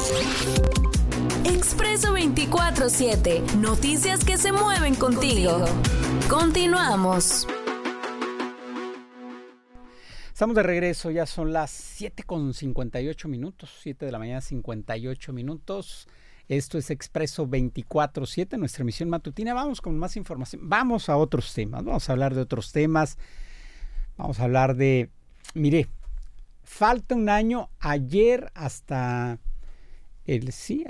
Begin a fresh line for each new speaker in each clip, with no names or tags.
Expreso 24/7. Noticias que se mueven contigo. Continuamos.
Estamos de regreso, ya son las 7:58 minutos, 7 de la mañana, 58 minutos. Esto es Expreso 24/7, nuestra emisión matutina. Vamos con más información, vamos a otros temas, vamos a hablar de otros temas. Vamos a hablar de, mire, falta un año, ayer hasta el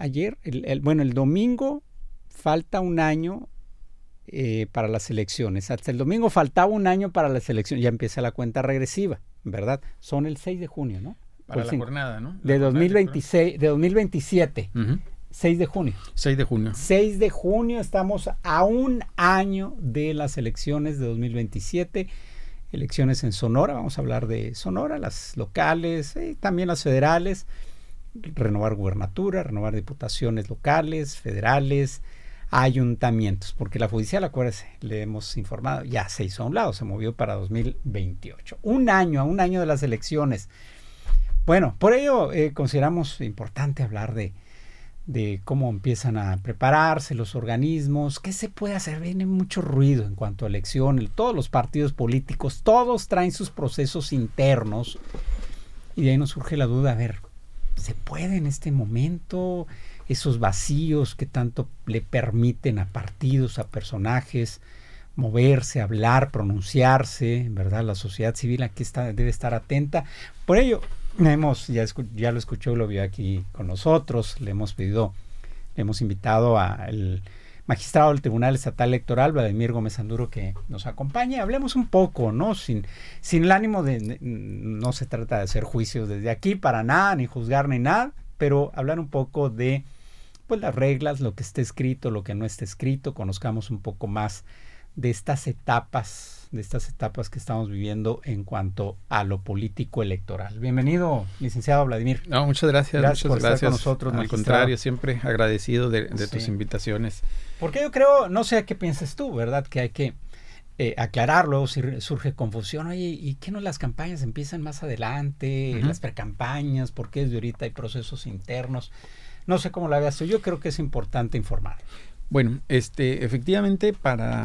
domingo, falta un año para las elecciones. Hasta el domingo faltaba un año para las elecciones, ya empieza la cuenta regresiva, ¿verdad? Son el 6 de junio, ¿no?
Para la jornada, ¿no?
De 2026, de 2027.
Uh-huh.
6 de junio.
6 de junio.
6 de junio, estamos a un año de las elecciones de 2027. Elecciones en Sonora, vamos a hablar de Sonora, las locales, también las federales, renovar gubernatura, renovar diputaciones locales, federales, ayuntamientos, porque la judicial, acuérdense, le hemos informado, ya se hizo a un lado, se movió para 2028. A un año de las elecciones. Bueno, por ello consideramos importante hablar de cómo empiezan a prepararse los organismos, qué se puede hacer. Viene mucho ruido en cuanto a elecciones, todos los partidos políticos, todos traen sus procesos internos, y de ahí nos surge la duda, a ver, ¿se puede en este momento esos vacíos que tanto le permiten a partidos, a personajes, moverse, hablar, pronunciarse, ¿verdad? La sociedad civil aquí debe estar atenta. Por ello, ya lo escuchó, lo vio aquí con nosotros, le hemos invitado al magistrado del Tribunal Estatal Electoral, Vladimir Gómez Anduro, que nos acompañe. Hablemos un poco, ¿no? Sin el ánimo no se trata de hacer juicios desde aquí para nada, ni juzgar ni nada, pero hablar un poco de pues las reglas, lo que está escrito, lo que no está escrito, conozcamos un poco más de estas etapas que estamos viviendo en cuanto a lo político electoral. Bienvenido, licenciado Vladimir.
No, muchas gracias.
Por estar con nosotros.
Al contrario, siempre agradecido de tus invitaciones.
Porque yo creo, no sé qué piensas tú, ¿verdad? Que hay que aclararlo, si surge confusión. Oye, ¿y qué no las campañas empiezan más adelante? Uh-huh. Las precampañas, ¿por qué desde ahorita hay procesos internos? No sé cómo la veas tú. Yo creo que es importante informar.
Bueno, efectivamente, para